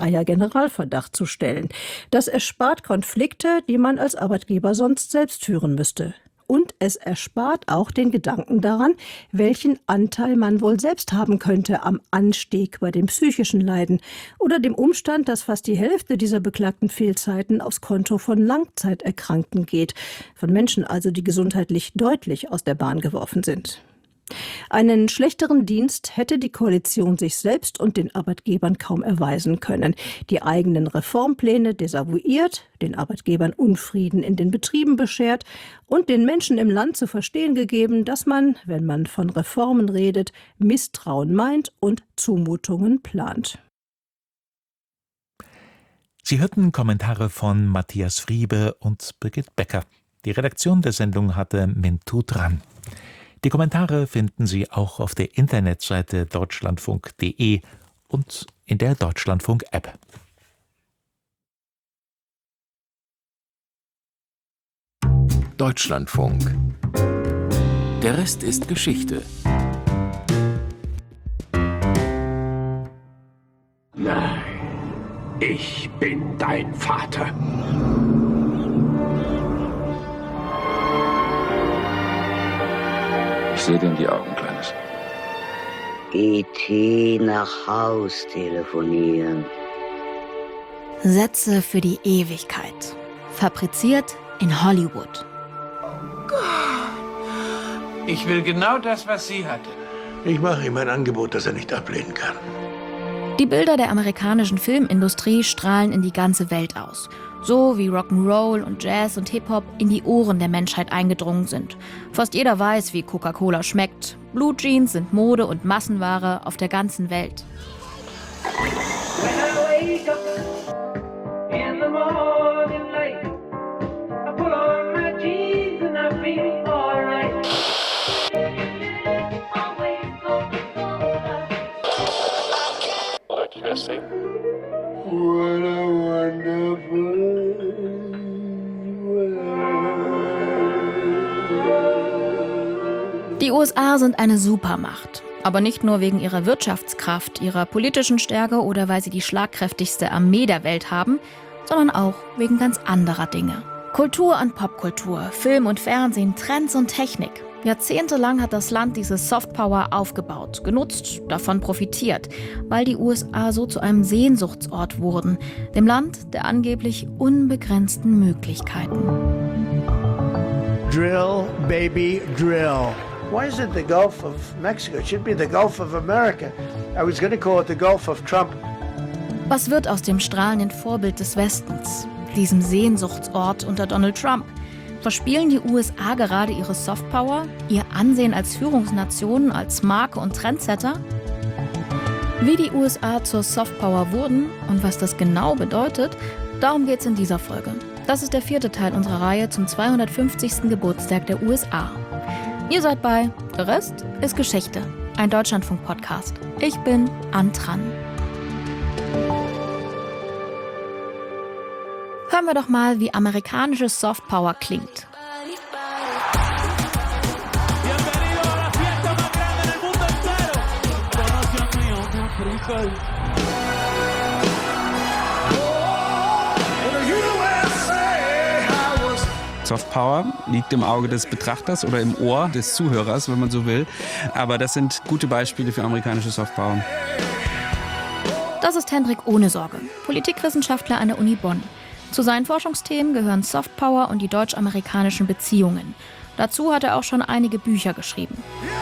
Generalverdacht zu stellen. Das erspart Konflikte, die man als Arbeitgeber sonst selbst führen müsste. Und es erspart auch den Gedanken daran, welchen Anteil man wohl selbst haben könnte am Anstieg bei dem psychischen Leiden oder dem Umstand, dass fast die Hälfte dieser beklagten Fehlzeiten aufs Konto von Langzeiterkrankten geht, von Menschen also, die gesundheitlich deutlich aus der Bahn geworfen sind. Einen schlechteren Dienst hätte die Koalition sich selbst und den Arbeitgebern kaum erweisen können. Die eigenen Reformpläne desavouiert, den Arbeitgebern Unfrieden in den Betrieben beschert und den Menschen im Land zu verstehen gegeben, dass man, wenn man von Reformen redet, Misstrauen meint und Zumutungen plant. Sie hörten Kommentare von Matthias Friebe und Birgit Becker. Die Redaktion der Sendung hatte Mintu Tran. Die Kommentare finden Sie auch auf der Internetseite deutschlandfunk.de und in der Deutschlandfunk-App. Deutschlandfunk. Der Rest ist Geschichte. Nein, ich bin dein Vater. Ich sehe dir in die Augen, Kleines. E.T. nach Haus telefonieren. Sätze für die Ewigkeit. Fabriziert in Hollywood. Ich will genau das, was sie hatte. Ich mache ihm ein Angebot, das er nicht ablehnen kann. Die Bilder der amerikanischen Filmindustrie strahlen in die ganze Welt aus. So wie Rock'n'Roll und Jazz und Hip-Hop in die Ohren der Menschheit eingedrungen sind. Fast jeder weiß, wie Coca-Cola schmeckt. Blue Jeans sind Mode und Massenware auf der ganzen Welt. Die USA sind eine Supermacht. Aber nicht nur wegen ihrer Wirtschaftskraft, ihrer politischen Stärke oder weil sie die schlagkräftigste Armee der Welt haben, sondern auch wegen ganz anderer Dinge. Kultur und Popkultur, Film und Fernsehen, Trends und Technik. Jahrzehntelang hat das Land diese Softpower aufgebaut, genutzt, davon profitiert, weil die USA so zu einem Sehnsuchtsort wurden, dem Land der angeblich unbegrenzten Möglichkeiten. Drill, baby, drill. Why is it the Gulf of Mexico? It should be the Gulf of America. I was going to call it the Gulf of Trump. Was wird aus dem strahlenden Vorbild des Westens, diesem Sehnsuchtsort unter Donald Trump? Verspielen die USA gerade ihre Softpower, ihr Ansehen als Führungsnation, als Marke und Trendsetter? Wie die USA zur Softpower wurden und was das genau bedeutet, darum geht's in dieser Folge. Das ist der 4. Teil unserer Reihe zum 250. Geburtstag der USA. Ihr seid bei Der Rest ist Geschichte, ein Deutschlandfunk-Podcast. Ich bin Ann Tran. Hören wir doch mal, wie amerikanische Softpower klingt. Softpower liegt im Auge des Betrachters oder im Ohr des Zuhörers, wenn man so will. Aber das sind gute Beispiele für amerikanische Softpower. Das ist Hendrik Ohnesorge, Politikwissenschaftler an der Uni Bonn. Zu seinen Forschungsthemen gehören Softpower und die deutsch-amerikanischen Beziehungen. Dazu hat er auch schon einige Bücher geschrieben.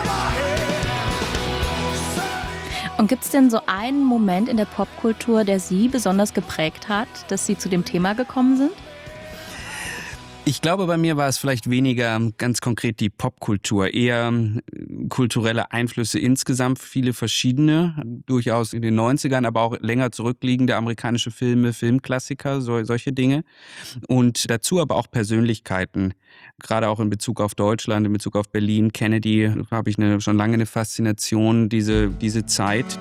Und gibt es denn so einen Moment in der Popkultur, der Sie besonders geprägt hat, dass Sie zu dem Thema gekommen sind? Ich glaube, bei mir war es vielleicht weniger ganz konkret die Popkultur, eher kulturelle Einflüsse insgesamt, viele verschiedene, durchaus in den 90ern, aber auch länger zurückliegende amerikanische Filme, Filmklassiker, solche Dinge. Und dazu aber auch Persönlichkeiten, gerade auch in Bezug auf Deutschland, in Bezug auf Berlin, Kennedy, habe ich schon lange eine Faszination, diese Zeit.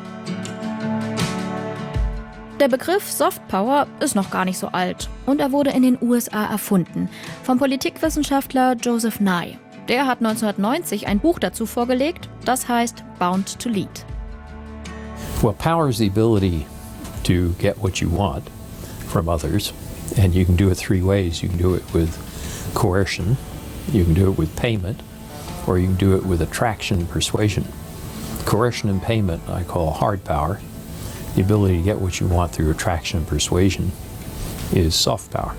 Der Begriff Softpower ist noch gar nicht so alt und er wurde in den USA erfunden vom Politikwissenschaftler Joseph Nye. Der hat 1990 ein Buch dazu vorgelegt, das heißt Bound to Lead. Well, power is the ability to get what you want from others. And you can do it three ways. You can do it with coercion, you can do it with payment, or you can do it with attraction and persuasion. Coercion and payment I call hard power. The ability to get what you want through attraction and persuasion is soft power.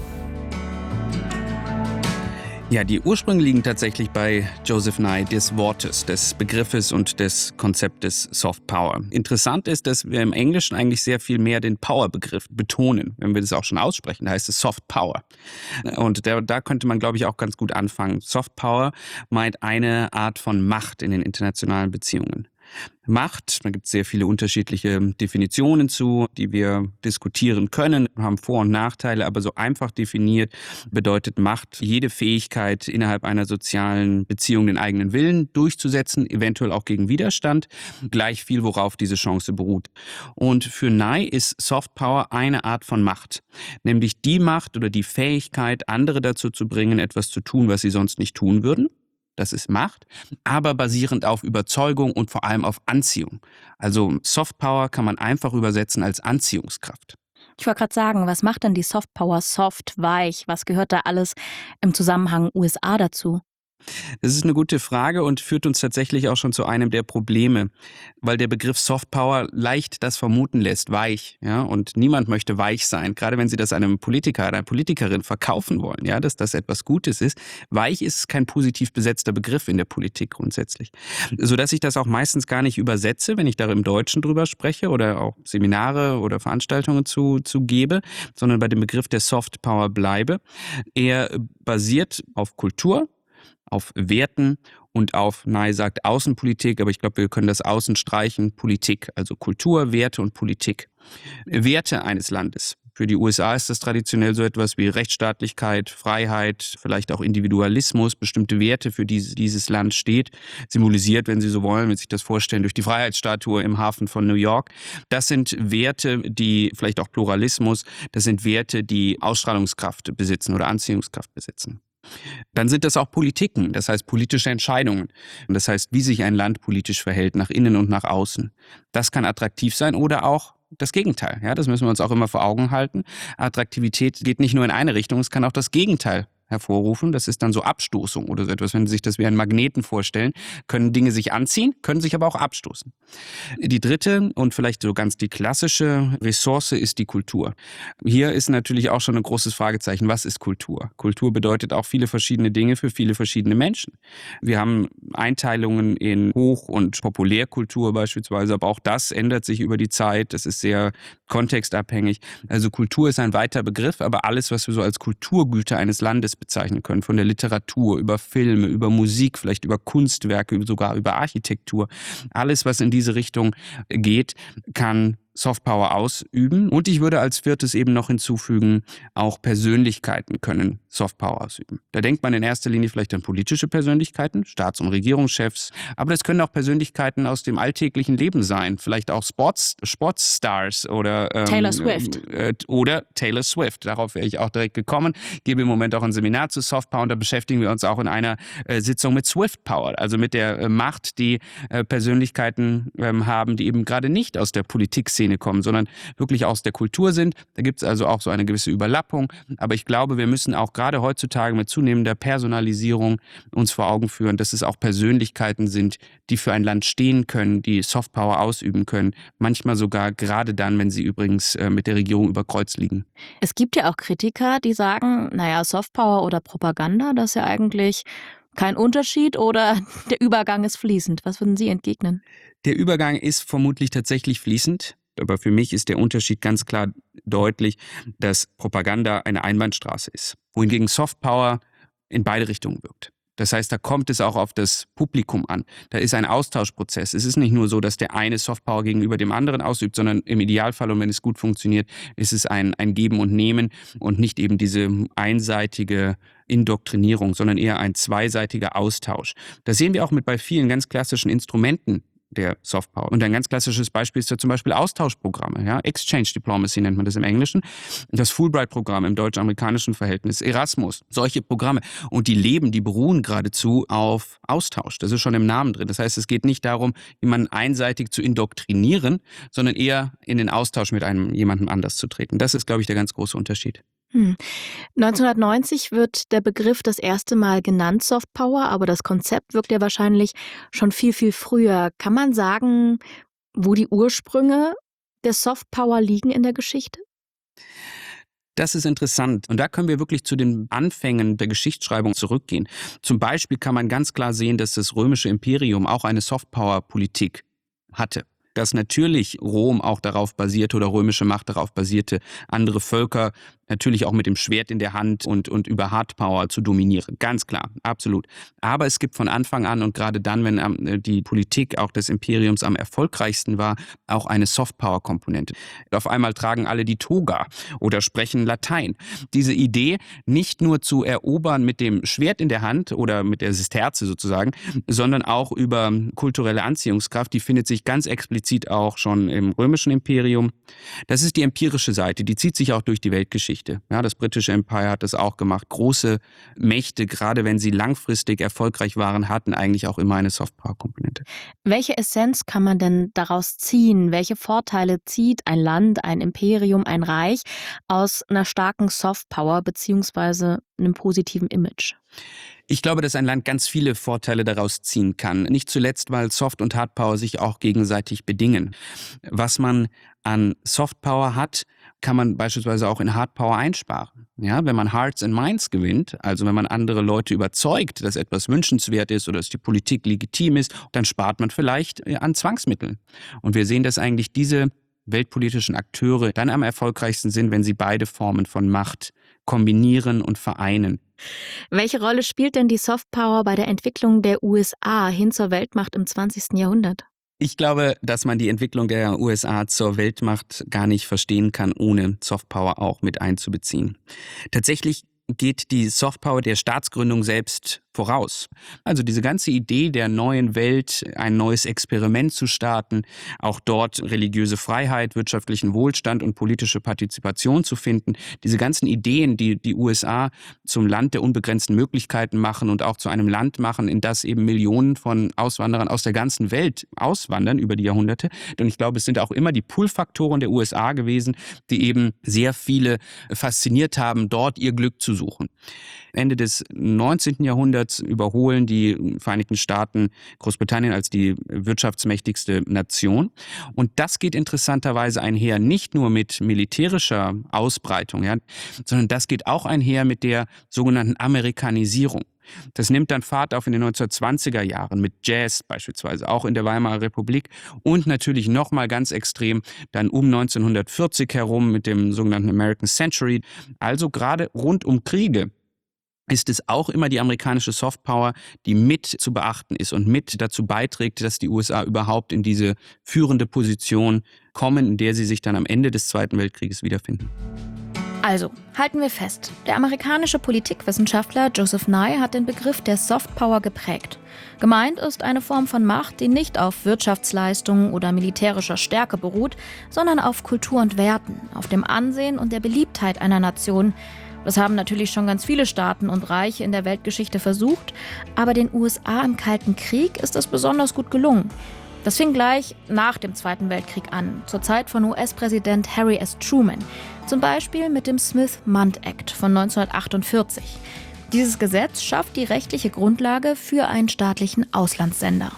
Ja, die Ursprünge liegen tatsächlich bei Joseph Nye, des Wortes, des Begriffes und des Konzeptes Soft Power. Interessant ist, dass wir im Englischen eigentlich sehr viel mehr den Power-Begriff betonen. Wenn wir das auch schon aussprechen, da heißt es Soft Power. Und da könnte man, glaube ich, auch ganz gut anfangen. Soft Power meint eine Art von Macht in den internationalen Beziehungen. Macht, da gibt es sehr viele unterschiedliche Definitionen zu, die wir diskutieren können, haben Vor- und Nachteile, aber so einfach definiert bedeutet Macht jede Fähigkeit, innerhalb einer sozialen Beziehung den eigenen Willen durchzusetzen, eventuell auch gegen Widerstand, gleich viel, worauf diese Chance beruht. Und für Nye ist Soft Power eine Art von Macht, nämlich die Macht oder die Fähigkeit, andere dazu zu bringen, etwas zu tun, was sie sonst nicht tun würden. Das ist Macht, aber basierend auf Überzeugung und vor allem auf Anziehung. Also Soft Power kann man einfach übersetzen als Anziehungskraft. Ich wollte gerade sagen, was macht denn die Soft Power soft, weich? Was gehört da alles im Zusammenhang USA dazu? Das ist eine gute Frage und führt uns tatsächlich auch schon zu einem der Probleme, weil der Begriff Soft Power leicht das vermuten lässt, weich, ja, und niemand möchte weich sein, gerade wenn Sie das einem Politiker, einer Politikerin verkaufen wollen, ja, dass das etwas Gutes ist. Weich ist kein positiv besetzter Begriff in der Politik grundsätzlich, sodass ich das auch meistens gar nicht übersetze, wenn ich da im Deutschen drüber spreche oder auch Seminare oder Veranstaltungen zu gebe, sondern bei dem Begriff der Soft Power bleibe. Er basiert auf Kultur, auf Werten und auf, Nye sagt Außenpolitik, aber ich glaube, wir können das Außen streichen, Politik, also Kultur, Werte und Politik. Werte eines Landes. Für die USA ist das traditionell so etwas wie Rechtsstaatlichkeit, Freiheit, vielleicht auch Individualismus, bestimmte Werte, für die dieses Land steht, symbolisiert, wenn Sie so wollen, wenn Sie sich das vorstellen, durch die Freiheitsstatue im Hafen von New York. Das sind Werte, die vielleicht auch Pluralismus, das sind Werte, die Ausstrahlungskraft besitzen oder Anziehungskraft besitzen. Dann sind das auch Politiken, das heißt politische Entscheidungen. Das heißt, wie sich ein Land politisch verhält, nach innen und nach außen. Das kann attraktiv sein oder auch das Gegenteil. Ja, das müssen wir uns auch immer vor Augen halten. Attraktivität geht nicht nur in eine Richtung, es kann auch das Gegenteil hervorrufen. Das ist dann so Abstoßung oder so etwas. Wenn Sie sich das wie einen Magneten vorstellen, können Dinge sich anziehen, können sich aber auch abstoßen. Die dritte und vielleicht so ganz die klassische Ressource ist die Kultur. Hier ist natürlich auch schon ein großes Fragezeichen. Was ist Kultur? Kultur bedeutet auch viele verschiedene Dinge für viele verschiedene Menschen. Wir haben Einteilungen in Hoch- und Populärkultur beispielsweise, aber auch das ändert sich über die Zeit. Das ist sehr kontextabhängig. Also Kultur ist ein weiter Begriff, aber alles, was wir so als Kulturgüter eines Landes bezeichnen können, von der Literatur, über Filme, über Musik, vielleicht über Kunstwerke, sogar über Architektur. Alles, was in diese Richtung geht, kann Softpower ausüben. Und ich würde als viertes eben noch hinzufügen, auch Persönlichkeiten können Softpower ausüben. Da denkt man in erster Linie vielleicht an politische Persönlichkeiten, Staats- und Regierungschefs, aber das können auch Persönlichkeiten aus dem alltäglichen Leben sein, vielleicht auch Sportstars oder Taylor Swift. Taylor Swift. Darauf wäre ich auch direkt gekommen. Ich gebe im Moment auch ein Seminar zu Softpower und da beschäftigen wir uns auch in einer Sitzung mit Swift Power, also mit der Macht, die Persönlichkeiten haben, die eben gerade nicht aus der Politikszene kommen, sondern wirklich aus der Kultur sind. Da gibt es also auch so eine gewisse Überlappung. Aber ich glaube, wir müssen auch gerade heutzutage mit zunehmender Personalisierung uns vor Augen führen, dass es auch Persönlichkeiten sind, die für ein Land stehen können, die Softpower ausüben können. Manchmal sogar gerade dann, wenn sie übrigens mit der Regierung über Kreuz liegen. Es gibt ja auch Kritiker, die sagen, naja, Softpower oder Propaganda, das ist ja eigentlich kein Unterschied oder der Übergang ist fließend. Was würden Sie entgegnen? Der Übergang ist vermutlich tatsächlich fließend. Aber für mich ist der Unterschied ganz klar deutlich, dass Propaganda eine Einbahnstraße ist, wohingegen Softpower in beide Richtungen wirkt. Das heißt, da kommt es auch auf das Publikum an. Da ist ein Austauschprozess. Es ist nicht nur so, dass der eine Softpower gegenüber dem anderen ausübt, sondern im Idealfall, und wenn es gut funktioniert, ist es ein Geben und Nehmen und nicht eben diese einseitige Indoktrinierung, sondern eher ein zweiseitiger Austausch. Das sehen wir auch bei vielen ganz klassischen Instrumenten der Softpower. Und ein ganz klassisches Beispiel ist ja zum Beispiel Austauschprogramme. Ja? Exchange Diplomacy nennt man das im Englischen. Das Fulbright-Programm im deutsch-amerikanischen Verhältnis, Erasmus, solche Programme. Und die beruhen geradezu auf Austausch. Das ist schon im Namen drin. Das heißt, es geht nicht darum, jemanden einseitig zu indoktrinieren, sondern eher in den Austausch mit jemandem anders zu treten. Das ist, glaube ich, der ganz große Unterschied. 1990 wird der Begriff das erste Mal genannt, Softpower, aber das Konzept wirkt ja wahrscheinlich schon viel, viel früher. Kann man sagen, wo die Ursprünge der Softpower liegen in der Geschichte? Das ist interessant. Und da können wir wirklich zu den Anfängen der Geschichtsschreibung zurückgehen. Zum Beispiel kann man ganz klar sehen, dass das römische Imperium auch eine Softpower-Politik hatte. Dass natürlich Rom auch darauf basierte oder römische Macht darauf basierte, andere Völker natürlich auch mit dem Schwert in der Hand und über Hardpower zu dominieren. Ganz klar, absolut. Aber es gibt von Anfang an und gerade dann, wenn die Politik auch des Imperiums am erfolgreichsten war, auch eine Softpower-Komponente. Auf einmal tragen alle die Toga oder sprechen Latein. Diese Idee, nicht nur zu erobern mit dem Schwert in der Hand oder mit der Sesterze sozusagen, sondern auch über kulturelle Anziehungskraft, die findet sich ganz explizit auch schon im römischen Imperium. Das ist die empirische Seite, die zieht sich auch durch die Weltgeschichte. Ja, das britische Empire hat das auch gemacht. Große Mächte, gerade wenn sie langfristig erfolgreich waren, hatten eigentlich auch immer eine Softpower-Komponente. Welche Essenz kann man denn daraus ziehen? Welche Vorteile zieht ein Land, ein Imperium, ein Reich aus einer starken Softpower bzw. einem positiven Image? Ich glaube, dass ein Land ganz viele Vorteile daraus ziehen kann. Nicht zuletzt, weil Soft- und Hardpower sich auch gegenseitig bedingen. Was man an Softpower hat, kann man beispielsweise auch in Hardpower einsparen. Ja, wenn man Hearts and Minds gewinnt, also wenn man andere Leute überzeugt, dass etwas wünschenswert ist oder dass die Politik legitim ist, dann spart man vielleicht an Zwangsmitteln. Und wir sehen, dass eigentlich diese weltpolitischen Akteure dann am erfolgreichsten sind, wenn sie beide Formen von Macht kombinieren und vereinen. Welche Rolle spielt denn die Softpower bei der Entwicklung der USA hin zur Weltmacht im 20. Jahrhundert? Ich glaube, dass man die Entwicklung der USA zur Weltmacht gar nicht verstehen kann, ohne Softpower auch mit einzubeziehen. Tatsächlich geht die Softpower der Staatsgründung selbst voraus. Also diese ganze Idee der neuen Welt, ein neues Experiment zu starten, auch dort religiöse Freiheit, wirtschaftlichen Wohlstand und politische Partizipation zu finden, diese ganzen Ideen, die die USA zum Land der unbegrenzten Möglichkeiten machen und auch zu einem Land machen, in das eben Millionen von Auswanderern aus der ganzen Welt auswandern über die Jahrhunderte. Und ich glaube, es sind auch immer die Pull-Faktoren der USA gewesen, die eben sehr viele fasziniert haben, dort ihr Glück zu suchen. Ende des 19. Jahrhunderts überholen die Vereinigten Staaten Großbritannien als die wirtschaftsmächtigste Nation. Und das geht interessanterweise einher nicht nur mit militärischer Ausbreitung, ja, sondern das geht auch einher mit der sogenannten Amerikanisierung. Das nimmt dann Fahrt auf in den 1920er Jahren mit Jazz beispielsweise, auch in der Weimarer Republik und natürlich nochmal ganz extrem dann um 1940 herum mit dem sogenannten American Century. Also gerade rund um Kriege ist es auch immer die amerikanische Softpower, die mit zu beachten ist und mit dazu beiträgt, dass die USA überhaupt in diese führende Position kommen, in der sie sich dann am Ende des Zweiten Weltkrieges wiederfinden. Also, halten wir fest, der amerikanische Politikwissenschaftler Joseph Nye hat den Begriff der Softpower geprägt. Gemeint ist eine Form von Macht, die nicht auf Wirtschaftsleistungen oder militärischer Stärke beruht, sondern auf Kultur und Werten, auf dem Ansehen und der Beliebtheit einer Nation. Das haben natürlich schon ganz viele Staaten und Reiche in der Weltgeschichte versucht, aber den USA im Kalten Krieg ist es besonders gut gelungen. Das fing gleich nach dem Zweiten Weltkrieg an, zur Zeit von US-Präsident Harry S. Truman, zum Beispiel mit dem Smith-Mundt Act von 1948. Dieses Gesetz schafft die rechtliche Grundlage für einen staatlichen Auslandssender.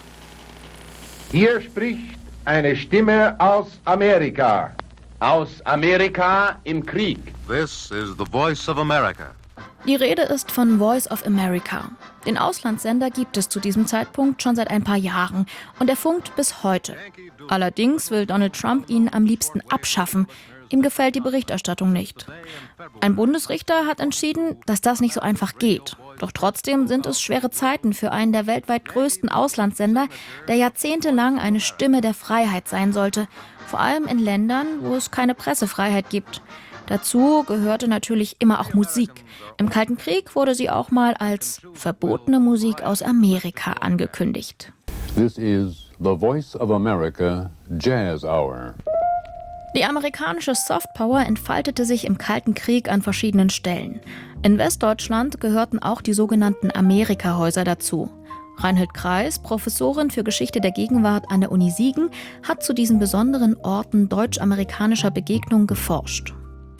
Hier spricht eine Stimme aus Amerika. Aus Amerika im Krieg. This is the voice of America. Die Rede ist von Voice of America. Den Auslandssender gibt es zu diesem Zeitpunkt schon seit ein paar Jahren und er funkt bis heute. Allerdings will Donald Trump ihn am liebsten abschaffen. Ihm gefällt die Berichterstattung nicht. Ein Bundesrichter hat entschieden, dass das nicht so einfach geht. Doch trotzdem sind es schwere Zeiten für einen der weltweit größten Auslandssender, der jahrzehntelang eine Stimme der Freiheit sein sollte. Vor allem in Ländern, wo es keine Pressefreiheit gibt. Dazu gehörte natürlich immer auch Musik. Im Kalten Krieg wurde sie auch mal als verbotene Musik aus Amerika angekündigt. This is The Voice of America Jazz Hour. Die amerikanische Softpower entfaltete sich im Kalten Krieg an verschiedenen Stellen. In Westdeutschland gehörten auch die sogenannten Amerika-Häuser dazu. Reinhild Kreis, Professorin für Geschichte der Gegenwart an der Uni Siegen, hat zu diesen besonderen Orten deutsch-amerikanischer Begegnung geforscht.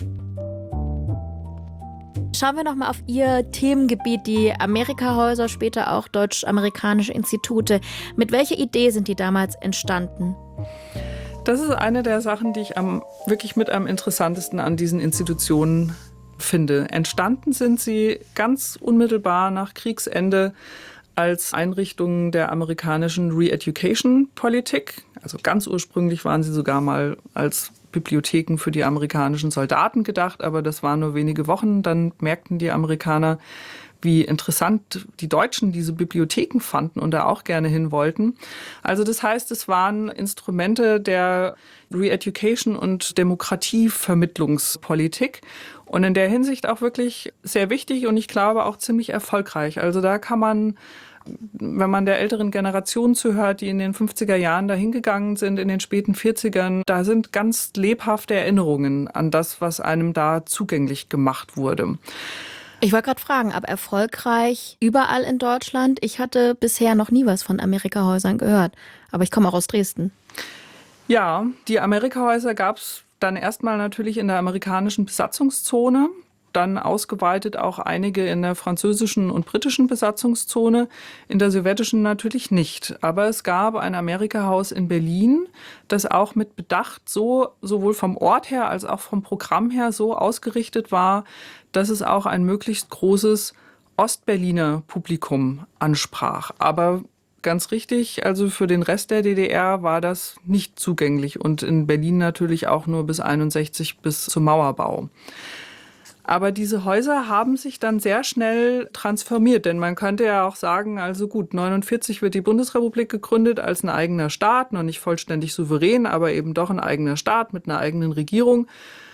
Schauen wir nochmal auf Ihr Themengebiet, die Amerika-Häuser, später auch deutsch-amerikanische Institute. Mit welcher Idee sind die damals entstanden? Das ist eine der Sachen, die ich wirklich mit am interessantesten an diesen Institutionen finde. Entstanden sind sie ganz unmittelbar nach Kriegsende als Einrichtungen der amerikanischen Re-Education-Politik. Also ganz ursprünglich waren sie sogar mal als Bibliotheken für die amerikanischen Soldaten gedacht, aber das waren nur wenige Wochen. Dann merkten die Amerikaner, wie interessant die Deutschen diese Bibliotheken fanden und da auch gerne hin wollten. Also das heißt, es waren Instrumente der Re-Education und Demokratievermittlungspolitik und in der Hinsicht auch wirklich sehr wichtig und ich glaube auch ziemlich erfolgreich. Also da kann man, wenn man der älteren Generation zuhört, die in den 50er Jahren dahin gegangen sind, in den späten 40ern, da sind ganz lebhafte Erinnerungen an das, was einem da zugänglich gemacht wurde. Ich wollte gerade fragen, aber erfolgreich überall in Deutschland? Ich hatte bisher noch nie was von Amerika-Häusern gehört, aber ich komme auch aus Dresden. Ja, die Amerika-Häuser gab es dann erstmal natürlich in der amerikanischen Besatzungszone, dann ausgeweitet auch einige in der französischen und britischen Besatzungszone, in der sowjetischen natürlich nicht. Aber es gab ein Amerika-Haus in Berlin, das auch mit Bedacht sowohl vom Ort her als auch vom Programm her so ausgerichtet war, dass es auch ein möglichst großes Ostberliner Publikum ansprach. Aber ganz richtig, also für den Rest der DDR war das nicht zugänglich und in Berlin natürlich auch nur bis 1961 bis zum Mauerbau. Aber diese Häuser haben sich dann sehr schnell transformiert, denn man könnte ja auch sagen, also gut, 1949 wird die Bundesrepublik gegründet als ein eigener Staat, noch nicht vollständig souverän, aber eben doch ein eigener Staat mit einer eigenen Regierung.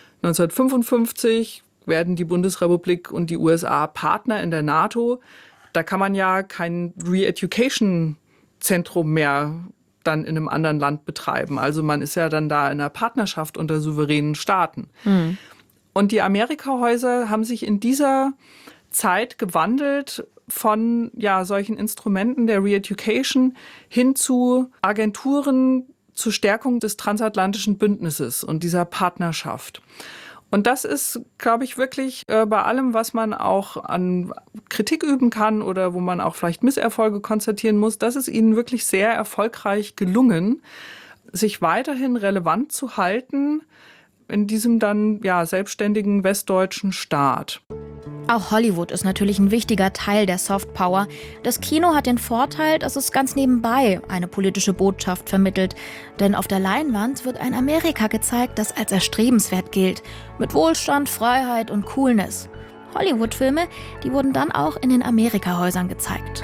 1955 werden die Bundesrepublik und die USA Partner in der NATO. Da kann man ja kein Re-Education-Zentrum mehr dann in einem anderen Land betreiben. Also man ist ja dann da in einer Partnerschaft unter souveränen Staaten. Mhm. Und die Amerika-Häuser haben sich in dieser Zeit gewandelt von solchen Instrumenten der Re-Education hin zu Agenturen zur Stärkung des transatlantischen Bündnisses und dieser Partnerschaft. Und das ist, glaube ich, wirklich bei allem, was man auch an Kritik üben kann oder wo man auch vielleicht Misserfolge konstatieren muss, das ist ihnen wirklich sehr erfolgreich gelungen, sich weiterhin relevant zu halten in diesem dann selbstständigen westdeutschen Staat. Auch Hollywood ist natürlich ein wichtiger Teil der Softpower. Das Kino hat den Vorteil, dass es ganz nebenbei eine politische Botschaft vermittelt. Denn auf der Leinwand wird ein Amerika gezeigt, das als erstrebenswert gilt. Mit Wohlstand, Freiheit und Coolness. Hollywood-Filme, die wurden dann auch in den Amerika-Häusern gezeigt.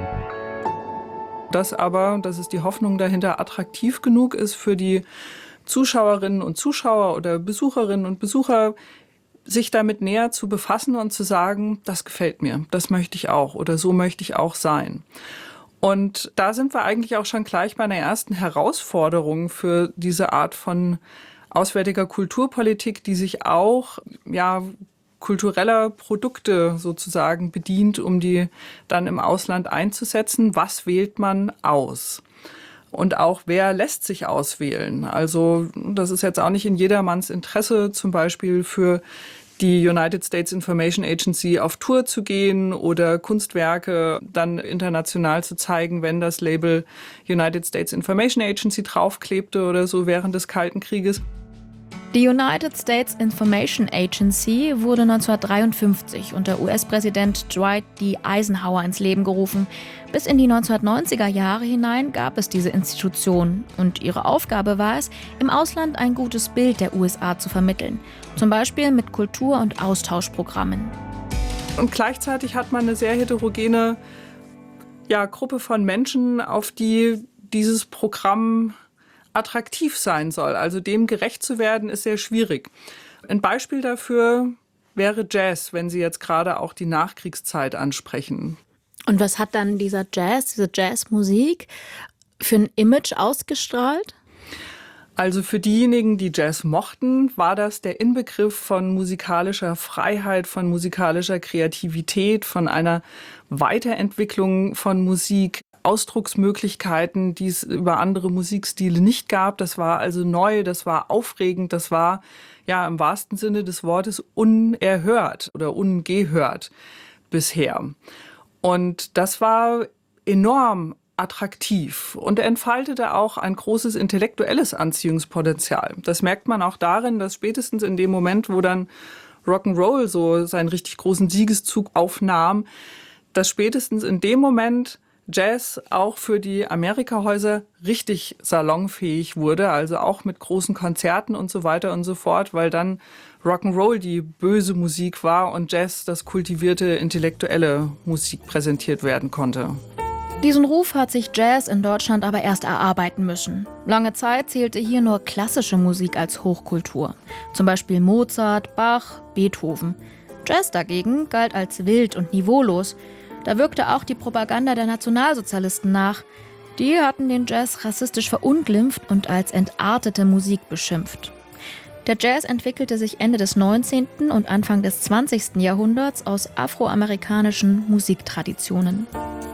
Das ist die Hoffnung dahinter, attraktiv genug ist für die Zuschauerinnen und Zuschauer oder Besucherinnen und Besucher, sich damit näher zu befassen und zu sagen, das gefällt mir, das möchte ich auch oder so möchte ich auch sein. Und da sind wir eigentlich auch schon gleich bei einer ersten Herausforderung für diese Art von auswärtiger Kulturpolitik, die sich auch kultureller Produkte sozusagen bedient, um die dann im Ausland einzusetzen. Was wählt man aus? Und auch, wer lässt sich auswählen? Also das ist jetzt auch nicht in jedermanns Interesse, zum Beispiel für die United States Information Agency auf Tour zu gehen oder Kunstwerke dann international zu zeigen, wenn das Label United States Information Agency draufklebte oder so während des Kalten Krieges. Die United States Information Agency wurde 1953 unter US-Präsident Dwight D. Eisenhower ins Leben gerufen. Bis in die 1990er Jahre hinein gab es diese Institution und ihre Aufgabe war es, im Ausland ein gutes Bild der USA zu vermitteln. Zum Beispiel mit Kultur- und Austauschprogrammen. Und gleichzeitig hat man eine sehr heterogene Gruppe von Menschen, auf die dieses Programm attraktiv sein soll. Also dem gerecht zu werden, ist sehr schwierig. Ein Beispiel dafür wäre Jazz, wenn Sie jetzt gerade auch die Nachkriegszeit ansprechen. Und was hat dann dieser Jazz, diese Jazzmusik für ein Image ausgestrahlt? Also für diejenigen, die Jazz mochten, war das der Inbegriff von musikalischer Freiheit, von musikalischer Kreativität, von einer Weiterentwicklung von Musik, Ausdrucksmöglichkeiten, die es über andere Musikstile nicht gab. Das war also neu, das war aufregend, das war ja im wahrsten Sinne des Wortes unerhört oder ungehört bisher. Und das war enorm attraktiv und entfaltete auch ein großes intellektuelles Anziehungspotenzial. Das merkt man auch darin, dass spätestens in dem Moment, wo dann Rock'n'Roll so seinen richtig großen Siegeszug aufnahm, dass spätestens in dem Moment Jazz auch für die Amerikahäuser richtig salonfähig wurde, also auch mit großen Konzerten und so weiter und so fort, weil dann Rock'n'Roll die böse Musik war und Jazz das kultivierte intellektuelle Musik präsentiert werden konnte. Diesen Ruf hat sich Jazz in Deutschland aber erst erarbeiten müssen. Lange Zeit zählte hier nur klassische Musik als Hochkultur. Zum Beispiel Mozart, Bach, Beethoven. Jazz dagegen galt als wild und niveaulos. Da wirkte auch die Propaganda der Nationalsozialisten nach. Die hatten den Jazz rassistisch verunglimpft und als entartete Musik beschimpft. Der Jazz entwickelte sich Ende des 19. und Anfang des 20. Jahrhunderts aus afroamerikanischen Musiktraditionen.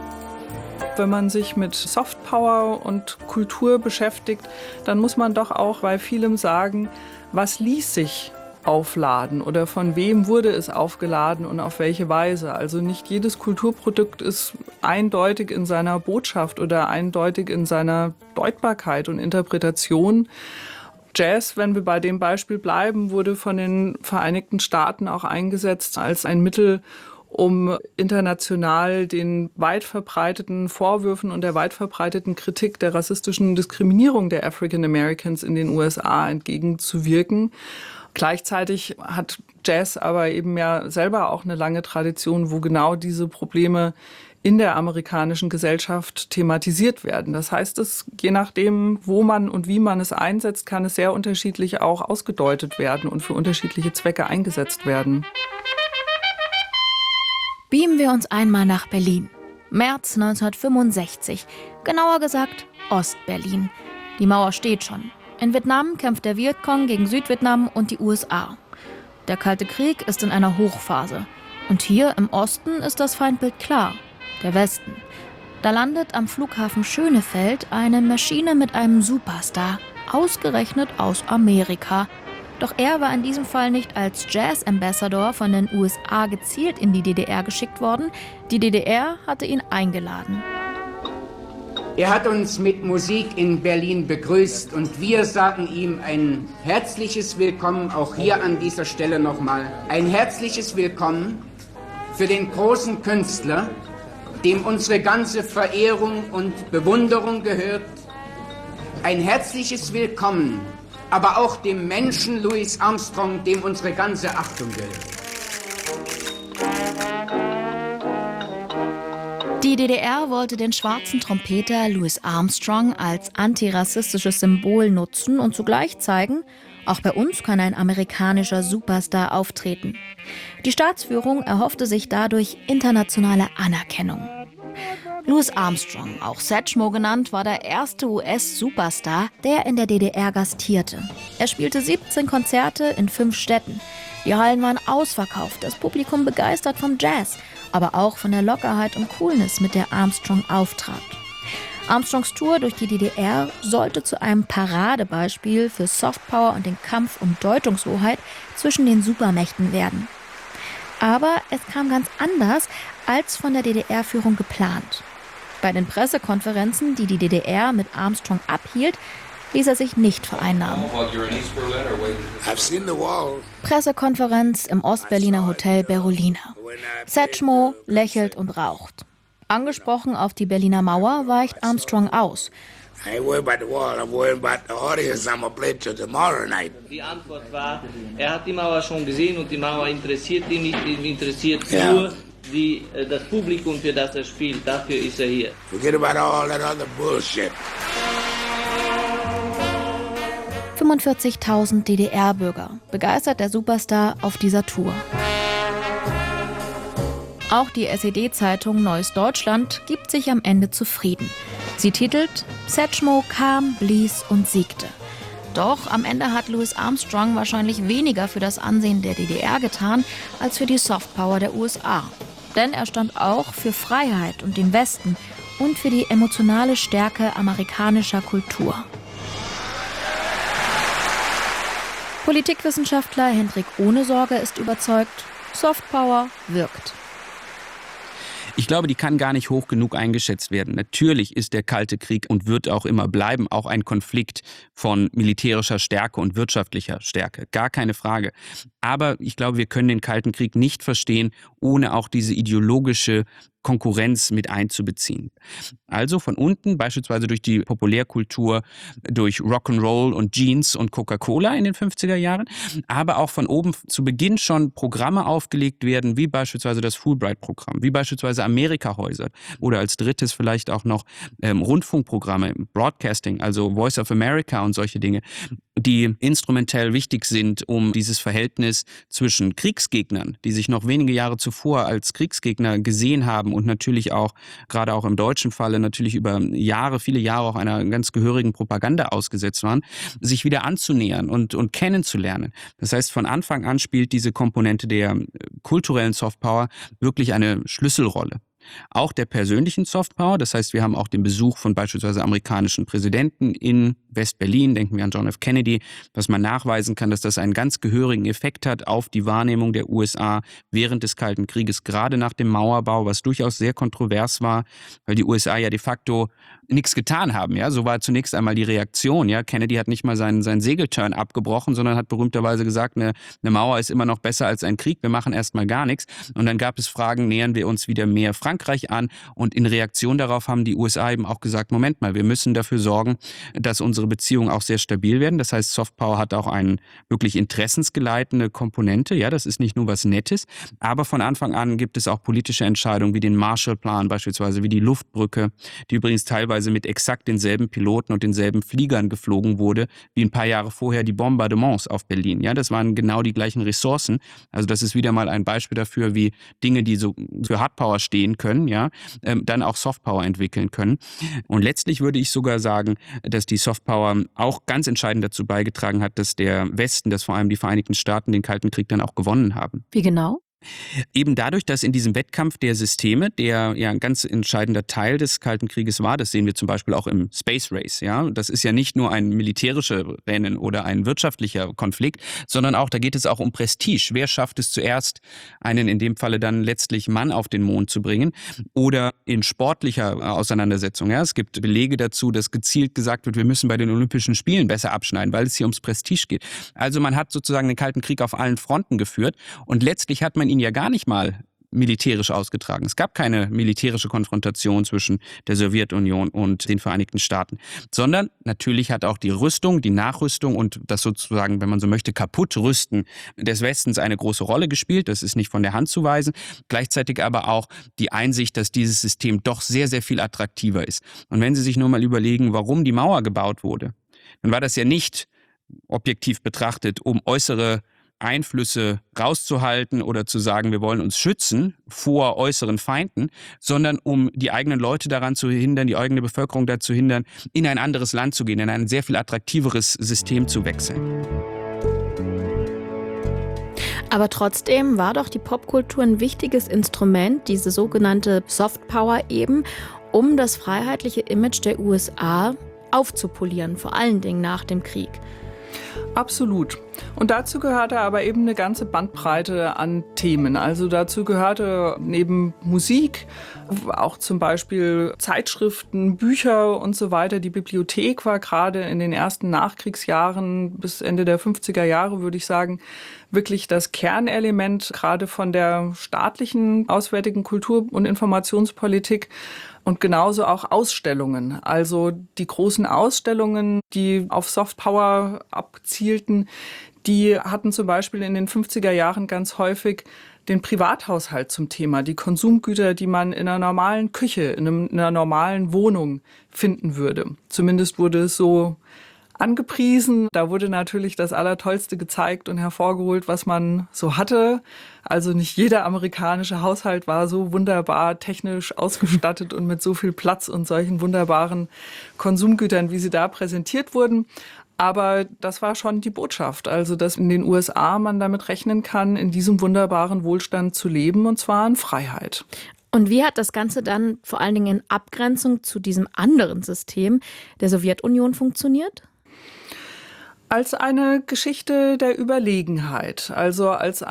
Wenn man sich mit Softpower und Kultur beschäftigt, dann muss man doch auch bei vielem sagen, was ließ sich aufladen oder von wem wurde es aufgeladen und auf welche Weise. Also nicht jedes Kulturprodukt ist eindeutig in seiner Botschaft oder eindeutig in seiner Deutbarkeit und Interpretation. Jazz, wenn wir bei dem Beispiel bleiben, wurde von den Vereinigten Staaten auch eingesetzt als ein Mittel, um international den weit verbreiteten Vorwürfen und der weit verbreiteten Kritik der rassistischen Diskriminierung der African Americans in den USA entgegenzuwirken. Gleichzeitig hat Jazz aber eben ja selber auch eine lange Tradition, wo genau diese Probleme in der amerikanischen Gesellschaft thematisiert werden. Das heißt, je nachdem, wo man und wie man es einsetzt, kann es sehr unterschiedlich auch ausgedeutet werden und für unterschiedliche Zwecke eingesetzt werden. Beamen wir uns einmal nach Berlin. März 1965, genauer gesagt Ostberlin. Die Mauer steht schon. In Vietnam kämpft der Vietcong gegen Südvietnam und die USA. Der Kalte Krieg ist in einer Hochphase. Und hier im Osten ist das Feindbild klar, der Westen. Da landet am Flughafen Schönefeld eine Maschine mit einem Superstar, ausgerechnet aus Amerika. Doch er war in diesem Fall nicht als Jazz-Ambassador von den USA gezielt in die DDR geschickt worden. Die DDR hatte ihn eingeladen. Er hat uns mit Musik in Berlin begrüßt und wir sagen ihm ein herzliches Willkommen, auch hier an dieser Stelle nochmal. Ein herzliches Willkommen für den großen Künstler, dem unsere ganze Verehrung und Bewunderung gehört. Ein herzliches Willkommen, aber auch dem Menschen Louis Armstrong, dem unsere ganze Achtung gehört. Die DDR wollte den schwarzen Trompeter Louis Armstrong als antirassistisches Symbol nutzen und zugleich zeigen, auch bei uns kann ein amerikanischer Superstar auftreten. Die Staatsführung erhoffte sich dadurch internationale Anerkennung. Louis Armstrong, auch Satchmo genannt, war der erste US-Superstar, der in der DDR gastierte. Er spielte 17 Konzerte in 5 Städten. Die Hallen waren ausverkauft, das Publikum begeistert vom Jazz, aber auch von der Lockerheit und Coolness, mit der Armstrong auftrat. Armstrongs Tour durch die DDR sollte zu einem Paradebeispiel für Softpower und den Kampf um Deutungshoheit zwischen den Supermächten werden. Aber es kam ganz anders als von der DDR-Führung geplant. Bei den Pressekonferenzen, die die DDR mit Armstrong abhielt, ließ er sich nicht vereinnahmen. Pressekonferenz im Ostberliner Hotel Berolina. Satchmo lächelt und raucht. Angesprochen auf die Berliner Mauer weicht Armstrong aus. Die Antwort war, er hat die Mauer schon gesehen und die Mauer interessiert ihn nicht, ihn interessiert nur das Publikum, für das er spielt. Dafür ist er hier. Forget about all that other bullshit. 45.000 DDR-Bürger, begeistert der Superstar auf dieser Tour. Auch die SED-Zeitung Neues Deutschland gibt sich am Ende zufrieden. Sie titelt Satchmo kam, blies und siegte. Doch am Ende hat Louis Armstrong wahrscheinlich weniger für das Ansehen der DDR getan, als für die Softpower der USA. Denn er stand auch für Freiheit und den Westen und für die emotionale Stärke amerikanischer Kultur. Politikwissenschaftler Hendrik Ohnesorge ist überzeugt, Softpower wirkt. Ich glaube, die kann gar nicht hoch genug eingeschätzt werden. Natürlich ist der Kalte Krieg und wird auch immer bleiben auch ein Konflikt von militärischer Stärke und wirtschaftlicher Stärke. Gar keine Frage. Aber ich glaube, wir können den Kalten Krieg nicht verstehen, ohne auch diese ideologische Konkurrenz mit einzubeziehen. Also von unten, beispielsweise durch die Populärkultur, durch Rock'n'Roll und Jeans und Coca-Cola in den 50er Jahren, aber auch von oben zu Beginn schon Programme aufgelegt werden, wie beispielsweise das Fulbright-Programm, wie beispielsweise Amerika-Häuser oder als drittes vielleicht auch noch Rundfunkprogramme, Broadcasting, also Voice of America und solche Dinge, die instrumentell wichtig sind, um dieses Verhältnis zwischen Kriegsgegnern, die sich noch wenige Jahre zuvor als Kriegsgegner gesehen haben und natürlich auch, gerade auch im deutschen Falle, natürlich über Jahre, viele Jahre auch einer ganz gehörigen Propaganda ausgesetzt waren, sich wieder anzunähern und kennenzulernen. Das heißt, von Anfang an spielt diese Komponente der kulturellen Softpower wirklich eine Schlüsselrolle. Auch der persönlichen Softpower, das heißt, wir haben auch den Besuch von beispielsweise amerikanischen Präsidenten in West-Berlin, denken wir an John F. Kennedy, dass man nachweisen kann, dass das einen ganz gehörigen Effekt hat auf die Wahrnehmung der USA während des Kalten Krieges, gerade nach dem Mauerbau, was durchaus sehr kontrovers war, weil die USA ja de facto nichts getan haben. Ja, so war zunächst einmal die Reaktion. Ja, Kennedy hat nicht mal seinen Segelturn abgebrochen, sondern hat berühmterweise gesagt, eine Mauer ist immer noch besser als ein Krieg, wir machen erstmal gar nichts. Und dann gab es Fragen, nähern wir uns wieder mehr Frankreich an? Und in Reaktion darauf haben die USA eben auch gesagt, Moment mal, wir müssen dafür sorgen, dass unsere Beziehungen auch sehr stabil werden. Das heißt, Softpower hat auch eine wirklich interessensgeleitende Komponente. Ja, das ist nicht nur was Nettes, aber von Anfang an gibt es auch politische Entscheidungen wie den Marshallplan beispielsweise, wie die Luftbrücke, die übrigens teilweise mit exakt denselben Piloten und denselben Fliegern geflogen wurde, wie ein paar Jahre vorher die Bombardements auf Berlin. Ja, das waren genau die gleichen Ressourcen. Also das ist wieder mal ein Beispiel dafür, wie Dinge, die so für Hardpower stehen können, ja, dann auch Softpower entwickeln können. Und letztlich würde ich sogar sagen, dass die Softpower auch ganz entscheidend dazu beigetragen hat, dass der Westen, dass vor allem die Vereinigten Staaten den Kalten Krieg dann auch gewonnen haben. Wie genau? Eben dadurch, dass in diesem Wettkampf der Systeme, der ja ein ganz entscheidender Teil des Kalten Krieges war, das sehen wir zum Beispiel auch im Space Race, ja, das ist ja nicht nur ein militärisches Rennen oder ein wirtschaftlicher Konflikt, sondern auch, da geht es auch um Prestige. Wer schafft es zuerst, einen in dem Falle dann letztlich Mann auf den Mond zu bringen oder in sportlicher Auseinandersetzung, ja, es gibt Belege dazu, dass gezielt gesagt wird, wir müssen bei den Olympischen Spielen besser abschneiden, weil es hier ums Prestige geht. Also man hat sozusagen den Kalten Krieg auf allen Fronten geführt und letztlich hat man ihn ja gar nicht mal militärisch ausgetragen. Es gab keine militärische Konfrontation zwischen der Sowjetunion und den Vereinigten Staaten, sondern natürlich hat auch die Rüstung, die Nachrüstung und das sozusagen, wenn man so möchte, Kaputtrüsten des Westens eine große Rolle gespielt. Das ist nicht von der Hand zu weisen. Gleichzeitig aber auch die Einsicht, dass dieses System doch sehr, sehr viel attraktiver ist. Und wenn Sie sich nur mal überlegen, warum die Mauer gebaut wurde, dann war das ja nicht objektiv betrachtet, um äußere Einflüsse rauszuhalten oder zu sagen, wir wollen uns schützen vor äußeren Feinden, sondern um die eigenen Leute daran zu hindern, die eigene Bevölkerung dazu hindern, in ein anderes Land zu gehen, in ein sehr viel attraktiveres System zu wechseln. Aber trotzdem war doch die Popkultur ein wichtiges Instrument, diese sogenannte Softpower eben, um das freiheitliche Image der USA aufzupolieren, vor allen Dingen nach dem Krieg. Absolut. Und dazu gehörte aber eben eine ganze Bandbreite an Themen. Also dazu gehörte neben Musik auch zum Beispiel Zeitschriften, Bücher und so weiter. Die Bibliothek war gerade in den ersten Nachkriegsjahren bis Ende der 50er Jahre, würde ich sagen, wirklich das Kernelement gerade von der staatlichen auswärtigen Kultur- und Informationspolitik. Und genauso auch Ausstellungen, also die großen Ausstellungen, die auf Softpower abzielten, die hatten zum Beispiel in den 50er Jahren ganz häufig den Privathaushalt zum Thema, die Konsumgüter, die man in einer normalen Küche, in einer normalen Wohnung finden würde. Zumindest wurde es so angepriesen. Da wurde natürlich das Allertollste gezeigt und hervorgeholt, was man so hatte. Also nicht jeder amerikanische Haushalt war so wunderbar technisch ausgestattet und mit so viel Platz und solchen wunderbaren Konsumgütern, wie sie da präsentiert wurden. Aber das war schon die Botschaft, also dass in den USA man damit rechnen kann, in diesem wunderbaren Wohlstand zu leben, und zwar in Freiheit. Und wie hat das Ganze dann vor allen Dingen in Abgrenzung zu diesem anderen System der Sowjetunion funktioniert? Als eine Geschichte der Überlegenheit, also als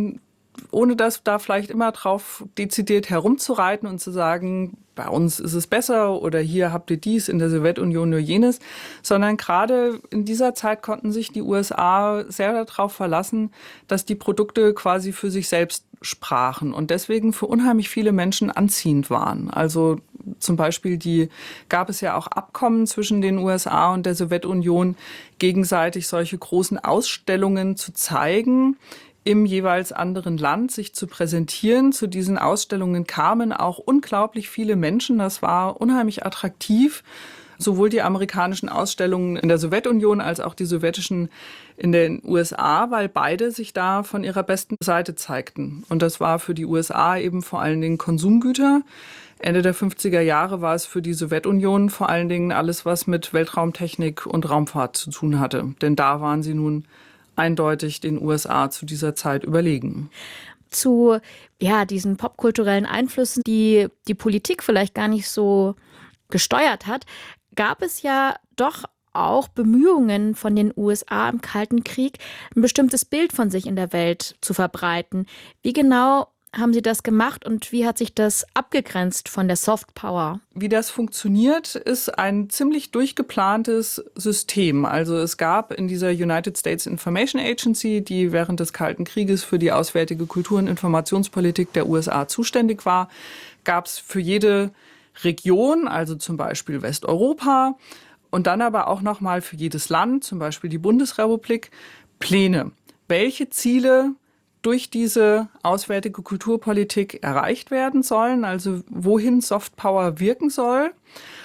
ohne dass da vielleicht immer drauf dezidiert herumzureiten und zu sagen, bei uns ist es besser oder hier habt ihr dies, in der Sowjetunion nur jenes, sondern gerade in dieser Zeit konnten sich die USA sehr darauf verlassen, dass die Produkte quasi für sich selbst sprachen und deswegen für unheimlich viele Menschen anziehend waren. Also zum Beispiel gab es ja auch Abkommen zwischen den USA und der Sowjetunion, gegenseitig solche großen Ausstellungen zu zeigen, im jeweils anderen Land sich zu präsentieren. Zu diesen Ausstellungen kamen auch unglaublich viele Menschen. Das war unheimlich attraktiv. Sowohl die amerikanischen Ausstellungen in der Sowjetunion als auch die sowjetischen in den USA, weil beide sich da von ihrer besten Seite zeigten. Und das war für die USA eben vor allen Dingen Konsumgüter. Ende der 50er Jahre war es für die Sowjetunion vor allen Dingen alles, was mit Weltraumtechnik und Raumfahrt zu tun hatte. Denn da waren sie nun eindeutig den USA zu dieser Zeit überlegen. Zu diesen popkulturellen Einflüssen, die die Politik vielleicht gar nicht so gesteuert hat, gab es ja doch auch Bemühungen von den USA im Kalten Krieg, ein bestimmtes Bild von sich in der Welt zu verbreiten. Wie genau haben Sie das gemacht und wie hat sich das abgegrenzt von der Soft Power? Wie das funktioniert, ist ein ziemlich durchgeplantes System. Also es gab in dieser United States Information Agency, die während des Kalten Krieges für die auswärtige Kultur- und Informationspolitik der USA zuständig war, gab es für jede Region, also zum Beispiel Westeuropa und dann aber auch nochmal für jedes Land, zum Beispiel die Bundesrepublik, Pläne. Welche Ziele durch diese auswärtige Kulturpolitik erreicht werden sollen, also wohin Softpower wirken soll.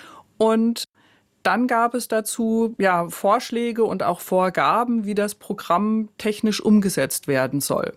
Und dann gab es dazu Vorschläge und auch Vorgaben, wie das Programm technisch umgesetzt werden soll.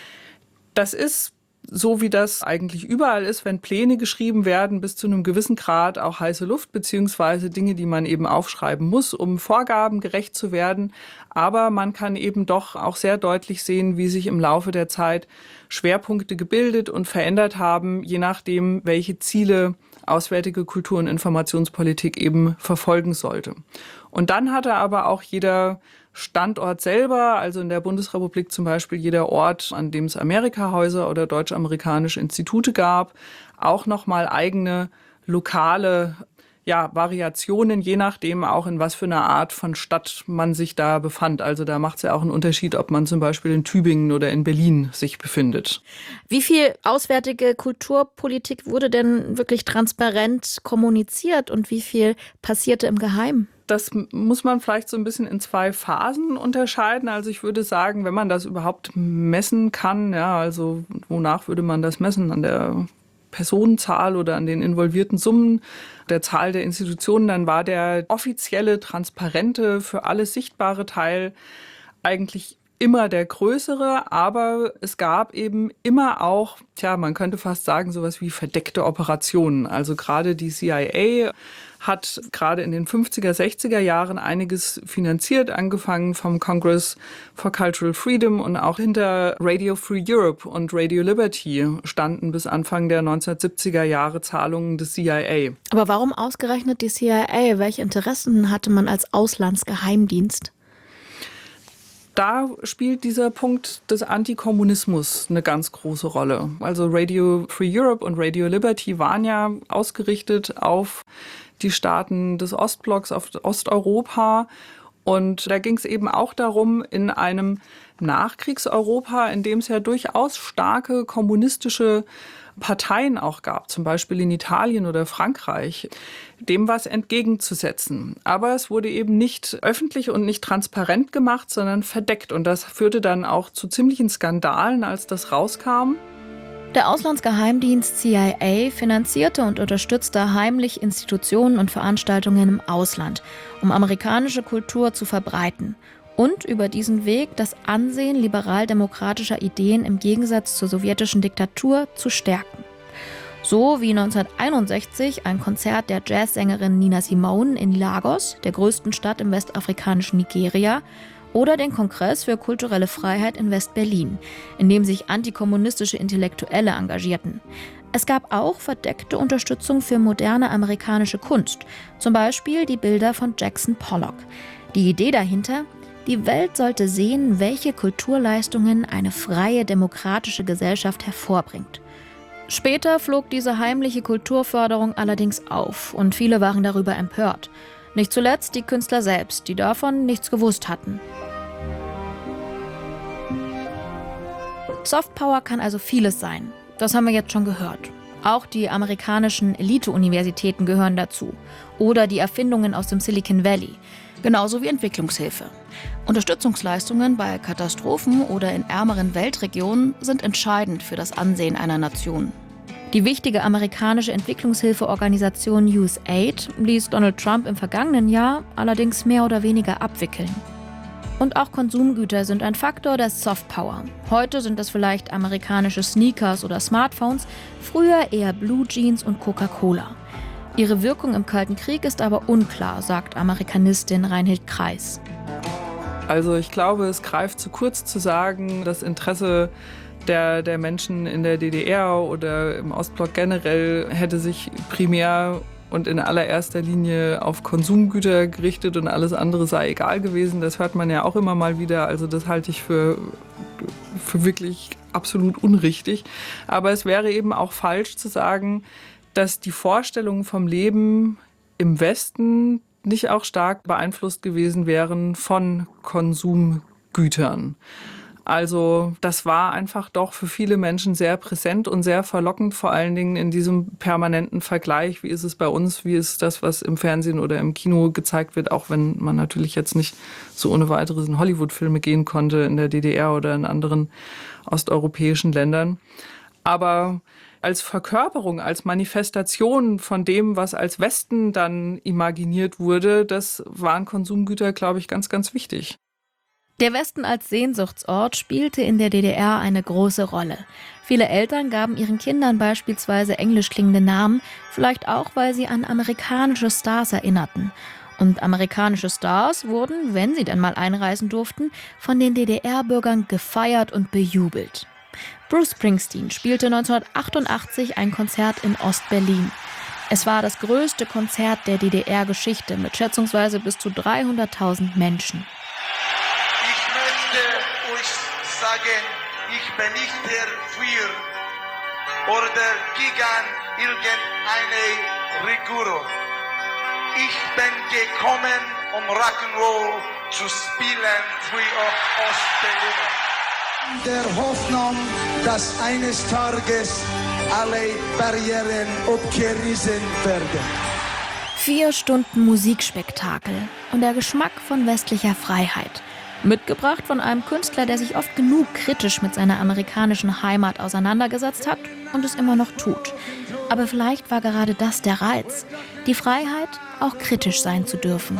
Das ist, so wie das eigentlich überall ist, wenn Pläne geschrieben werden, bis zu einem gewissen Grad auch heiße Luft, beziehungsweise Dinge, die man eben aufschreiben muss, um Vorgaben gerecht zu werden. Aber man kann eben doch auch sehr deutlich sehen, wie sich im Laufe der Zeit Schwerpunkte gebildet und verändert haben, je nachdem, welche Ziele auswärtige Kultur- und Informationspolitik eben verfolgen sollte. Und dann hatte aber auch jeder Standort selber, also in der Bundesrepublik zum Beispiel jeder Ort, an dem es Amerika-Häuser oder deutsch-amerikanische Institute gab, auch nochmal eigene lokale Variationen, je nachdem auch in was für einer Art von Stadt man sich da befand. Also da macht es ja auch einen Unterschied, ob man zum Beispiel in Tübingen oder in Berlin sich befindet. Wie viel auswärtige Kulturpolitik wurde denn wirklich transparent kommuniziert und wie viel passierte im Geheimen? Das muss man vielleicht so ein bisschen in 2 Phasen unterscheiden. Also ich würde sagen, wenn man das überhaupt messen kann, also wonach würde man das messen? An der Personenzahl oder an den involvierten Summen, der Zahl der Institutionen, dann war der offizielle, transparente, für alles sichtbare Teil eigentlich immer der größere, aber es gab eben immer auch, man könnte fast sagen, sowas wie verdeckte Operationen. Also gerade die CIA hat gerade in den 50er, 60er Jahren einiges finanziert, angefangen vom Congress for Cultural Freedom und auch hinter Radio Free Europe und Radio Liberty standen bis Anfang der 1970er Jahre Zahlungen des CIA. Aber warum ausgerechnet die CIA? Welche Interessen hatte man als Auslandsgeheimdienst? Da spielt dieser Punkt des Antikommunismus eine ganz große Rolle. Also Radio Free Europe und Radio Liberty waren ja ausgerichtet auf die Staaten des Ostblocks, auf Osteuropa. Und da ging es eben auch darum, in einem Nachkriegseuropa, in dem es ja durchaus starke kommunistische Parteien auch gab, zum Beispiel in Italien oder Frankreich, dem was entgegenzusetzen. Aber es wurde eben nicht öffentlich und nicht transparent gemacht, sondern verdeckt. Und das führte dann auch zu ziemlichen Skandalen, als das rauskam. Der Auslandsgeheimdienst CIA finanzierte und unterstützte heimlich Institutionen und Veranstaltungen im Ausland, um amerikanische Kultur zu verbreiten und über diesen Weg das Ansehen liberal-demokratischer Ideen im Gegensatz zur sowjetischen Diktatur zu stärken. So wie 1961 ein Konzert der Jazzsängerin Nina Simone in Lagos, der größten Stadt im westafrikanischen Nigeria, oder den Kongress für kulturelle Freiheit in West-Berlin, in dem sich antikommunistische Intellektuelle engagierten. Es gab auch verdeckte Unterstützung für moderne amerikanische Kunst, zum Beispiel die Bilder von Jackson Pollock. Die Idee dahinter: Die Welt sollte sehen, welche Kulturleistungen eine freie, demokratische Gesellschaft hervorbringt. Später flog diese heimliche Kulturförderung allerdings auf und viele waren darüber empört. Nicht zuletzt die Künstler selbst, die davon nichts gewusst hatten. Softpower kann also vieles sein. Das haben wir jetzt schon gehört. Auch die amerikanischen Elite-Universitäten gehören dazu. Oder die Erfindungen aus dem Silicon Valley. Genauso wie Entwicklungshilfe. Unterstützungsleistungen bei Katastrophen oder in ärmeren Weltregionen sind entscheidend für das Ansehen einer Nation. Die wichtige amerikanische Entwicklungshilfeorganisation USAID ließ Donald Trump im vergangenen Jahr allerdings mehr oder weniger abwickeln. Und auch Konsumgüter sind ein Faktor der Softpower. Heute sind es vielleicht amerikanische Sneakers oder Smartphones, früher eher Blue Jeans und Coca-Cola. Ihre Wirkung im Kalten Krieg ist aber unklar, sagt Amerikanistin Reinhild Kreis. Also ich glaube, es greift zu kurz zu sagen, das Interesse der Menschen in der DDR oder im Ostblock generell hätte sich primär und in allererster Linie auf Konsumgüter gerichtet und alles andere sei egal gewesen. Das hört man ja auch immer mal wieder. Also das halte ich für wirklich absolut unrichtig. Aber es wäre eben auch falsch zu sagen, dass die Vorstellungen vom Leben im Westen nicht auch stark beeinflusst gewesen wären von Konsumgütern. Also das war einfach doch für viele Menschen sehr präsent und sehr verlockend, vor allen Dingen in diesem permanenten Vergleich. Wie ist es bei uns, wie ist das, was im Fernsehen oder im Kino gezeigt wird, auch wenn man natürlich jetzt nicht so ohne weiteres in Hollywood-Filme gehen konnte in der DDR oder in anderen osteuropäischen Ländern. Aber als Verkörperung, als Manifestation von dem, was als Westen dann imaginiert wurde, das waren Konsumgüter, glaube ich, ganz, ganz wichtig. Der Westen als Sehnsuchtsort spielte in der DDR eine große Rolle. Viele Eltern gaben ihren Kindern beispielsweise englisch klingende Namen, vielleicht auch, weil sie an amerikanische Stars erinnerten. Und amerikanische Stars wurden, wenn sie denn mal einreisen durften, von den DDR-Bürgern gefeiert und bejubelt. Bruce Springsteen spielte 1988 ein Konzert in Ost-Berlin. Es war das größte Konzert der DDR-Geschichte mit schätzungsweise bis zu 300.000 Menschen. Ich bin nicht dafür oder gegen irgendeine Regierung. Ich bin gekommen, um Rock'n'Roll zu spielen für Ost-Berliner. Der Hoffnung, dass eines Tages alle Barrieren abgerissen werden. 4 Stunden Musikspektakel und der Geschmack von westlicher Freiheit. Mitgebracht von einem Künstler, der sich oft genug kritisch mit seiner amerikanischen Heimat auseinandergesetzt hat und es immer noch tut. Aber vielleicht war gerade das der Reiz, die Freiheit, auch kritisch sein zu dürfen.